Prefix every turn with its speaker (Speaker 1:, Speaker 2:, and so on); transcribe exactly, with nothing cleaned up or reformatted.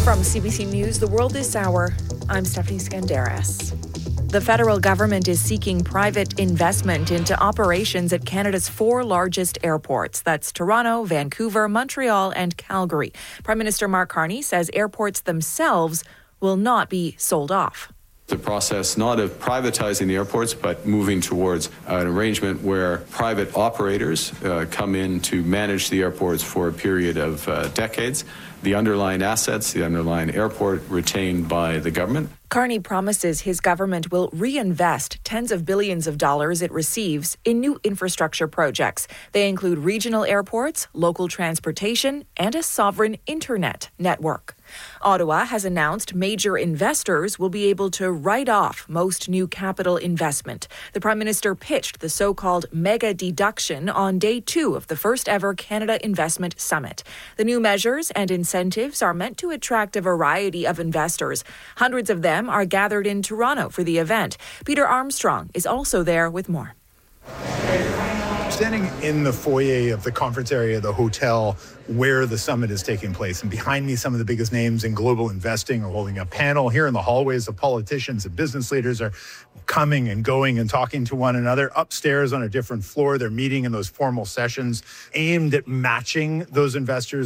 Speaker 1: From C B C News, The World This Hour, I'm Stephanie Skandaris. The federal government is seeking private investment into operations at Canada's four largest airports. That's Toronto, Vancouver, Montreal, and Calgary. Prime Minister Mark Carney says airports themselves will not be sold off.
Speaker 2: The process not of privatizing the airports, but moving towards an arrangement where private operators uh, come in to manage the airports for a period of uh, decades. The underlying assets, the underlying airport retained by the government.
Speaker 1: Carney promises his government will reinvest tens of billions of dollars it receives in new infrastructure projects. They include regional airports, local transportation, and a sovereign internet network. Ottawa has announced major investors will be able to write off most new capital investment. The Prime Minister pitched the so-called mega deduction on day two of the first ever Canada Investment Summit. The new measures and incentives are meant to attract a variety of investors. Hundreds of them are gathered in Toronto for the event. Peter Armstrong is also there with more.
Speaker 3: Standing in the foyer of the conference area of the hotel where the summit is taking place, and behind me, some of the biggest names in global investing are holding a panel. Here in the hallways, the politicians and business leaders are coming and going and talking to one another. Upstairs on a different floor, they're meeting in those formal sessions aimed at matching those investors